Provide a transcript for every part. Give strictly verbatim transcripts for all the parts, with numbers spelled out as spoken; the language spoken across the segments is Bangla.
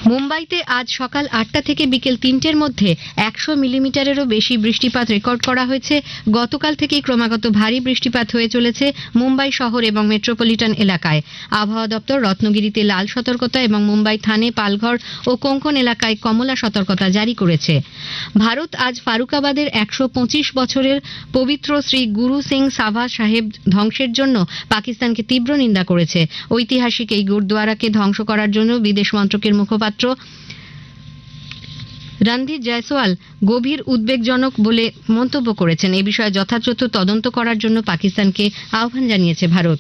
মুম্বাইতে আজ সকাল আটটা থেকে বিকেল তিনটের মধ্যে একশো মিলিমিটারেরও বেশি বৃষ্টিপাত রেকর্ড করা হয়েছে। গতকাল থেকেই ক্রমাগত ভারী বৃষ্টিপাত হয়ে চলেছে মুম্বাই শহর এবং মেট্রোপলিটন এলাকায়। আবহাওয়া দপ্তর রত্নগিরিতে লাল সতর্কতা এবং মুম্বাই থানে, পালঘর ও কোঙ্কন এলাকায় কমলা সতর্কতা জারি করেছে। ভারত আজ ফারুকাবাদের একশো পঁচিশ বছরের পবিত্র শ্রী গুরু সিং সাভা সাহেব ধ্বংসের জন্য পাকিস্তানকে তীব্র নিন্দা করেছে। ঐতিহাসিক এই গুরুদ্বারাকে ধ্বংস করার জন্য বিদেশ মন্ত্রকের মুখপাত্র রণধীর জয়সওয়াল গভীর উদ্বেগজনক বলে মন্তব্য করেছেন। এ বিষয়ে যথাযথ তদন্ত করার জন্য পাকিস্তানকে আহ্বান জানিয়েছে ভারত।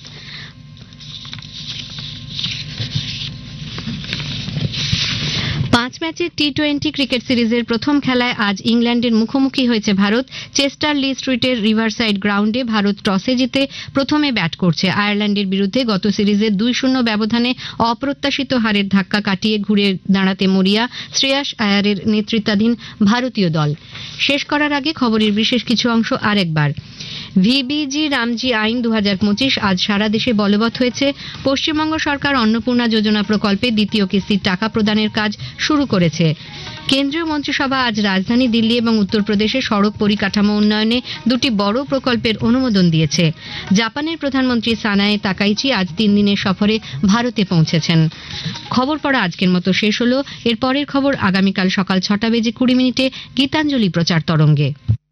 পাঁচ ম্যাচের টি টোয়েন্টি ক্রিকেট সিরিজের প্রথম খেলায় আজ ইংল্যান্ডের মুখোমুখি হয়েছে ভারত। চেস্টার লি স্ট্রিটের রিভারসাইড গ্রাউন্ডে ভারত টসে জিতে প্রথমে ব্যাট করছে। আয়ারল্যান্ডের বিরুদ্ধে গত সিরিজে দুই শূন্য ব্যবধানে অপ্রত্যাশিত হারের ধাক্কা কাটিয়ে ঘুরে দাঁড়াতে মরিয়া শ্রেয়াস আয়ারের নেতৃত্বাধীন ভারতীয় দল। শেষ করার আগে খবরের বিশেষ কিছু অংশ আরেকবার। ভিবিজি রামজি আইন দু হাজার পঁচিশ আজ সারা দেশে বলবৎ হয়েছে। পশ্চিমবঙ্গ সরকার অন্নপূর্ণা যোজনা প্রকল্পে দ্বিতীয় কিস্তির টাকা প্রদানের কাজ শুরু করেছে। কেন্দ্রীয় মন্ত্রিসভা আজ রাজধানী দিল্লি এবং উত্তরপ্রদেশে সড়ক পরিকাঠামো উন্নয়নে দুটি বড় প্রকল্পের অনুমোদন দিয়েছে। জাপানের প্রধানমন্ত্রী সানায়ে তাকাইচি আজ তিন দিনের সফরে ভারতে পৌঁছেছেন। খবর পড়া আজকের মতো শেষ হলো। এর পরের খবর আগামীকাল সকাল ছটা বেজে কুড়ি মিনিটে গীতাঞ্জলি প্রচার তরঙ্গে।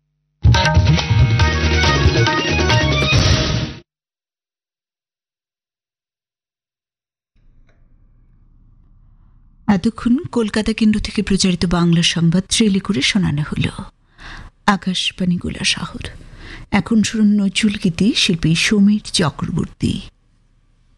এতক্ষণ কলকাতা কেন্দ্র থেকে প্রচারিত বাংলা সংবাদ ট্রেলে করে শোনানো হল। আকাশবাণী গোলা শহর। এখন শুনুন নজরুল গীতি শিল্পী সমীর চক্রবর্তী।